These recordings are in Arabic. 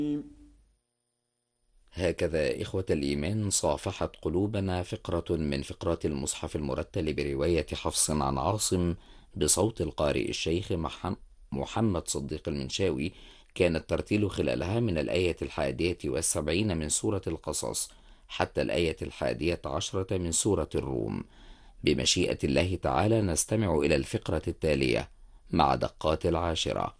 هكذا إخوة الإيمان صافحت قلوبنا فقرة من فقرات المصحف المرتل برواية حفص عن عاصم بصوت القارئ الشيخ محمد صديق المنشاوي. كان الترتيل خلالها من الآية 71 من سورة القصص حتى الآية 11 من سورة الروم. بمشيئة الله تعالى نستمع إلى الفقرة التالية مع دقات العاشرة.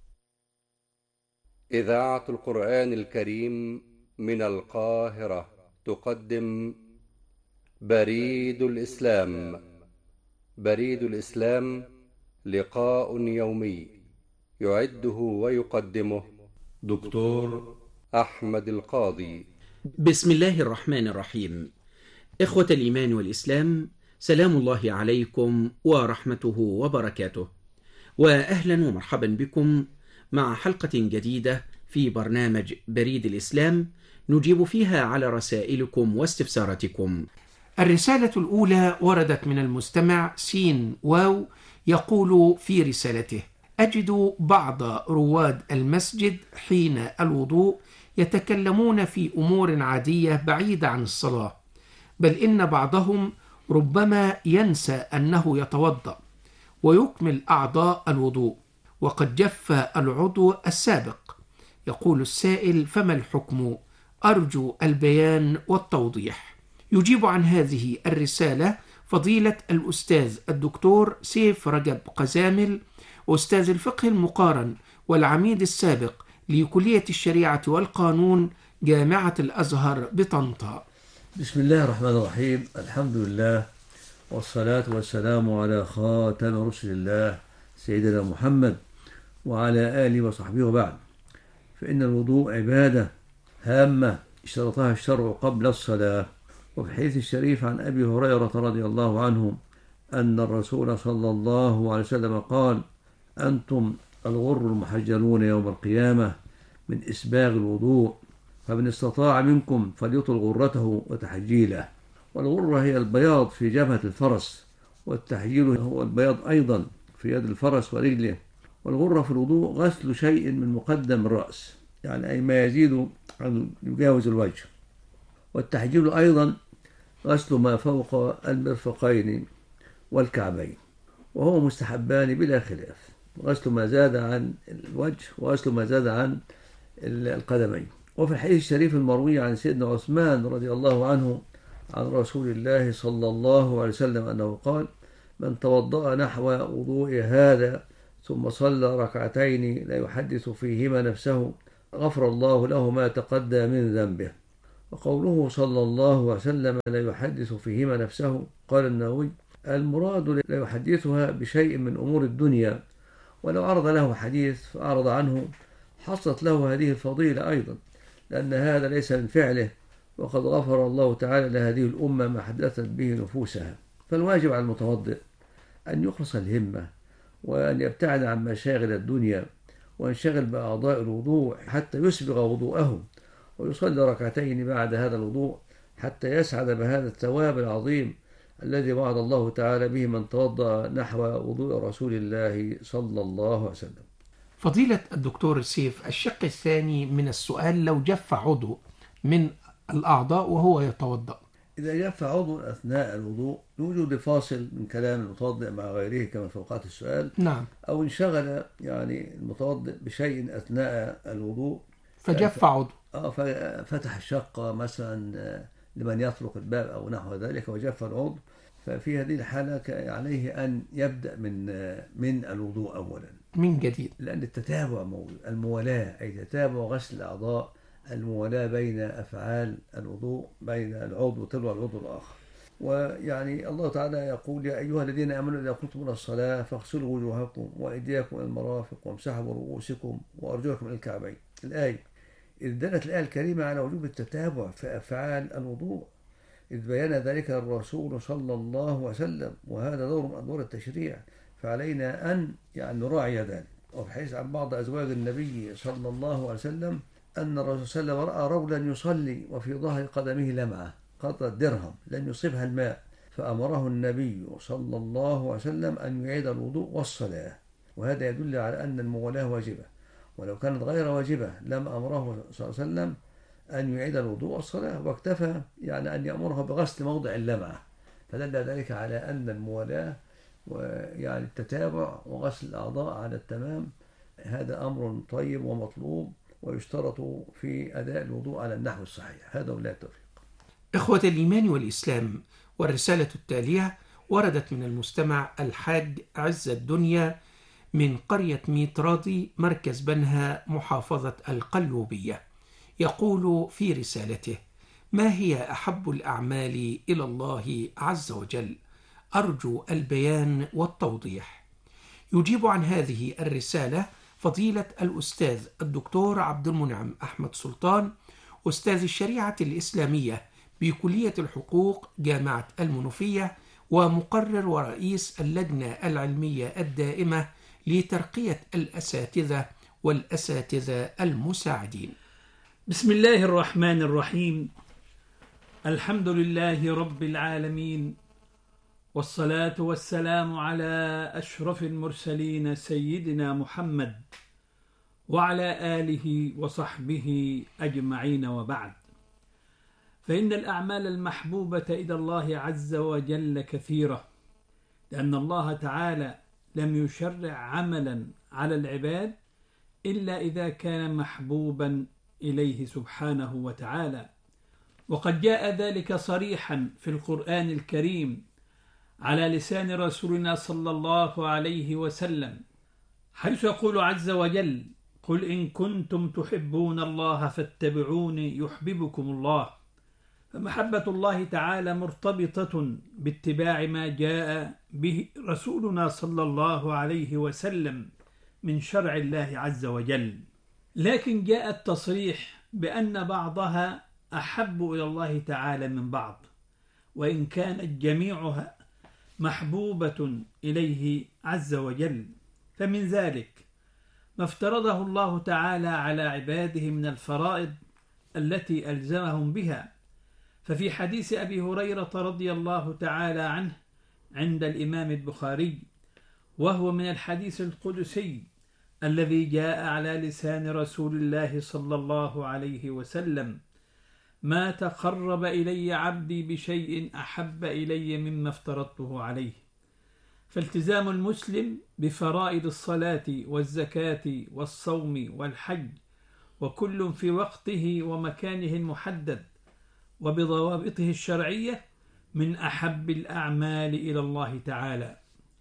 إذاعة القرآن الكريم من القاهرة تقدم بريد الإسلام. بريد الإسلام لقاء يومي يعده ويقدمه دكتور أحمد القاضي. بسم الله الرحمن الرحيم. إخوة الإيمان والإسلام، سلام الله عليكم ورحمته وبركاته، وأهلا ومرحبا بكم مع حلقة جديدة في برنامج بريد الإسلام نجيب فيها على رسائلكم واستفساراتكم. الرسالة الأولى وردت من المستمع سين واو، يقول في رسالته: أجد بعض رواد المسجد حين الوضوء يتكلمون في أمور عادية بعيدة عن الصلاة، بل إن بعضهم ربما ينسى أنه يتوضأ ويكمل أعضاء الوضوء وقد جف العضو السابق. يقول السائل: فما الحكم؟ أرجو البيان والتوضيح. يجيب عن هذه الرسالة فضيلة الأستاذ الدكتور سيف رجب قزامل، أستاذ الفقه المقارن والعميد السابق لكلية الشريعة والقانون جامعة الأزهر بطنطا. بسم الله الرحمن الرحيم. الحمد لله والصلاة والسلام على خاتم رسل الله سيدنا محمد وعلى آله وصحبه وبعد. فإن الوضوء عبادة هامة اشترطها الشرع قبل الصلاة. وفي الحديث الشريف عن أبي هريرة رضي الله عنه أن الرسول صلى الله عليه وسلم قال: أنتم الغر المحجلون يوم القيامة من إسباغ الوضوء، فمن استطاع منكم فليطل غرته وتحجيله. والغرة هي البياض في جبهة الفرس، والتحجيل هو البياض أيضا في يد الفرس ورجله. والغرة في الوضوء غسل شيء من مقدم الرأس، يعني أي ما يزيد عن يجاوز الوجه. والتحجيل أيضا غسل ما فوق المرفقين والكعبين، وهو مستحبان بلا خلاف، غسل ما زاد عن الوجه وغسل ما زاد عن القدمين. وفي الحديث الشريف المروي عن سيدنا عثمان رضي الله عنه عن رسول الله صلى الله عليه وسلم أنه قال: من توضأ نحو وضوء هذا ثم صلى ركعتين لا يحدث فيهما نفسه غفر الله له ما تقدم من ذنبه. وقوله صلى الله عليه وسلم لا يحدث فيهما نفسه، قال النووي: المراد لا يحدثها بشيء من أمور الدنيا، ولو عرض له حديث فأعرض عنه حصلت له هذه الفضيلة أيضا، لأن هذا ليس من فعله، وقد غفر الله تعالى لهذه الأمة ما حدثت به نفوسها. فالواجب على المتوضئ أن يخلص الهمة، وأن يبتعد عن مشاغل الدنيا، وينشغل بأعضاء الوضوء حتى يسبغ وضوءه، ويصلي ركعتين بعد هذا الوضوء حتى يسعد بهذا الثواب العظيم الذي وعد الله تعالى به من توضأ نحو وضوء رسول الله صلى الله عليه وسلم. فضيلة الدكتور سيف، الشق الثاني من السؤال: لو جف عضو من الأعضاء وهو يتوضأ؟ إذا جف عضو أثناء الوضوء يوجد فاصل من كلام المتوضئ مع غيره كما في أوقات السؤال، نعم. أو انشغل يعني المتوضئ بشيء أثناء الوضوء فجف عضو. ففتح الشقة مثلا لمن يطرق الباب أو نحو ذلك وجف العضو، ففي هذه الحالة عليه أن يبدأ من الوضوء أولا من جديد، لأن التتابع موجود، الموالاة أي تتابع غسل الأعضاء، الموالاة بين أفعال الوضوء بين العضو تلو العضو الآخر. ويعني الله تعالى يقول: يا أيها الذين آمنوا إذا قمتم إلى الصلاة فاغسلوا وجوهكم وأيديكم إلى المرافق وامسحوا برؤوسكم وأرجلكم إلى الكعبين. الآية إذ دلت الآية الكريمة على وجوب التتابع في أفعال الوضوء، إذ بيان ذلك الرسول صلى الله عليه وسلم، وهذا دور من أدوار التشريع، فعلينا أن نراعي ذلك. وفي حديث عن بعض أزواج النبي صلى الله عليه وسلم أن الرسول صلى الله عليه وسلم رأى رجلا يصلي وفي ظهر قدمه لمعة قطرة درهم لن يصيبها الماء، فأمره النبي صلى الله عليه وسلم أن يعيد الوضوء والصلاة. وهذا يدل على أن الموالاة واجبة. ولو كانت غير واجبة لم أمره صلى الله عليه وسلم أن يعيد الوضوء والصلاة، واكتفى يعني أن يأمره بغسل موضع اللمعة، فدل ذلك على أن الموالاة ويعني التتابع وغسل الأعضاء على التمام هذا أمر طيب ومطلوب، ويشترط في أداء الوضوء على النحو الصحيح. هذا ولا التوفيق. إخوة الإيمان والإسلام، والرسالة التالية وردت من المستمع الحاج عز الدنيا من قرية ميتراضي مركز بنها محافظة القلوبية. يقول في رسالته: ما هي أحب الأعمال إلى الله عز وجل؟ أرجو البيان والتوضيح. يجيب عن هذه الرسالة فضيلة الأستاذ الدكتور عبد المنعم أحمد سلطان، أستاذ الشريعة الإسلامية بكلية الحقوق جامعة المنوفية، ومقرر ورئيس اللجنة العلمية الدائمة لترقية الأساتذة والأساتذة المساعدين. بسم الله الرحمن الرحيم. الحمد لله رب العالمين، والصلاة والسلام على أشرف المرسلين سيدنا محمد وعلى آله وصحبه أجمعين، وبعد. فإن الأعمال المحبوبة إلى الله عز وجل كثيرة، لأن الله تعالى لم يشرع عملا على العباد إلا إذا كان محبوبا إليه سبحانه وتعالى، وقد جاء ذلك صريحا في القرآن الكريم على لسان رسولنا صلى الله عليه وسلم، حيث يقول عز وجل: قل إن كنتم تحبون الله فاتبعوني يحببكم الله. فمحبة الله تعالى مرتبطة باتباع ما جاء به رسولنا صلى الله عليه وسلم من شرع الله عز وجل، لكن جاء التصريح بأن بعضها أحب إلى الله تعالى من بعض، وإن كانت جميعها محبوبة إليه عز وجل. فمن ذلك ما افترضه الله تعالى على عباده من الفرائض التي ألزمهم بها. ففي حديث أبي هريرة رضي الله تعالى عنه عند الإمام البخاري، وهو من الحديث القدسي الذي جاء على لسان رسول الله صلى الله عليه وسلم: ما تقرب إلي عبدي بشيء أحب إلي مما افترضته عليه. فالتزام المسلم بفرائض الصلاة والزكاة والصوم والحج، وكل في وقته ومكانه المحدد وبضوابطه الشرعية، من أحب الأعمال إلى الله تعالى.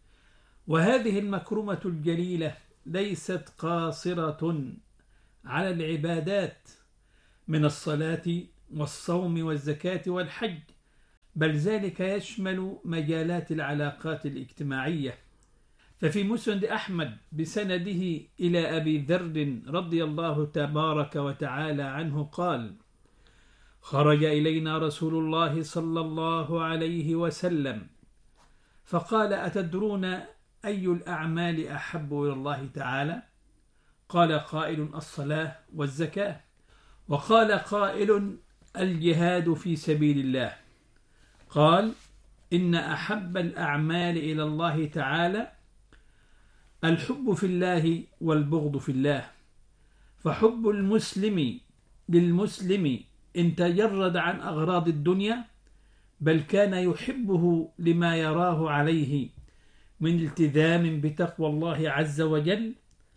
وهذه المكرمة الجليلة ليست قاصرة على العبادات من الصلاة والصوم والزكاة والحج، بل ذلك يشمل مجالات العلاقات الاجتماعية. ففي مسند أحمد بسنده إلى أبي ذر رضي الله تبارك وتعالى عنه قال: خرج إلينا رسول الله صلى الله عليه وسلم فقال: أتدرون أي الأعمال أحب إلى الله تعالى؟ قال قائل: الصلاة والزكاة. وقال قائل: الجهاد في سبيل الله. قال: إن أحب الأعمال إلى الله تعالى الحب في الله والبغض في الله. فحب المسلم للمسلم إن تجرد عن أغراض الدنيا، بل كان يحبه لما يراه عليه من التزام بتقوى الله عز وجل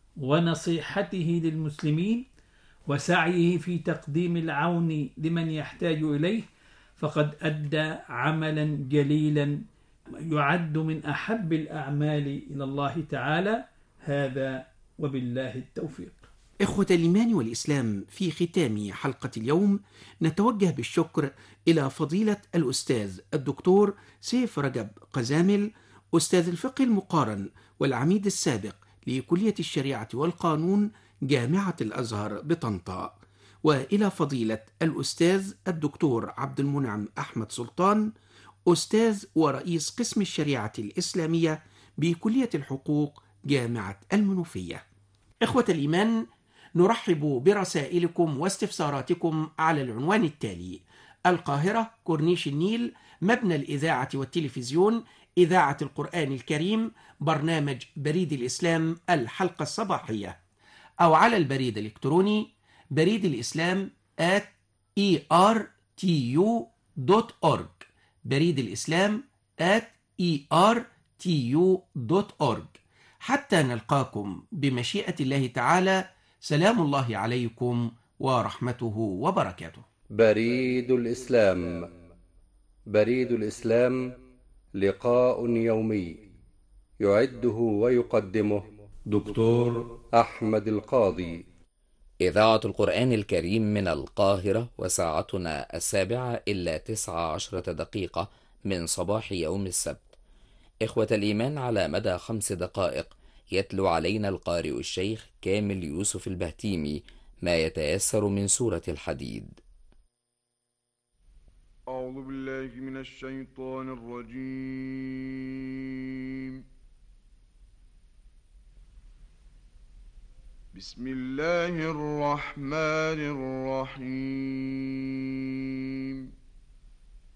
ونصيحته للمسلمين وسعيه في تقديم العون لمن يحتاج إليه، فقد أدى عملا جليلا يعد من أحب الأعمال إلى الله تعالى. هذا وبالله التوفيق. إخوة الإيمان والإسلام، في ختام حلقة اليوم نتوجه بالشكر إلى فضيلة الأستاذ الدكتور سيف رجب قزامل، أستاذ الفقه المقارن والعميد السابق لكلية الشريعة والقانون جامعة الأزهر بطنطا، وإلى فضيلة الأستاذ الدكتور عبد المنعم أحمد سلطان، أستاذ ورئيس قسم الشريعة الإسلامية بكلية الحقوق جامعة المنوفية. إخوة الإيمان، نرحب برسائلكم واستفساراتكم على العنوان التالي: القاهرة، كورنيش النيل، مبنى الإذاعة والتلفزيون، إذاعة القرآن الكريم، برنامج بريد الإسلام، الحلقة الصباحية. أو على البريد الإلكتروني بريد الإسلام @ertu.org، بريد الإسلام @ertu.org. حتى نلقاكم بمشيئة الله تعالى، سلام الله عليكم ورحمته وبركاته. بريد الإسلام. بريد الإسلام لقاء يومي يعده ويقدمه دكتور أحمد القاضي. إذاعة القرآن الكريم من القاهرة، وساعتنا 7:19 من صباح يوم السبت. إخوة الإيمان، على مدى 5 دقائق يتلو علينا القارئ الشيخ كامل يوسف البهتيمي ما يتيسر من سورة الحديد. أعوذ بالله من الشيطان الرجيم. بسم الله الرحمن الرحيم.